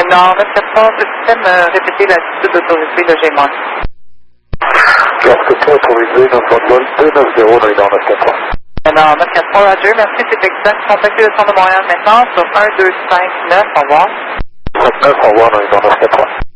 Non, 943, ce système répéter l'attitude d'autorité de Gémon. Lorsque toi autorisé, 9 vol 290 dans les dans 943. Non, 943, Roger, merci, c'est exact. Contactez le centre de Montréal maintenant sur 1259, au revoir. 39, au revoir dans les dans 943.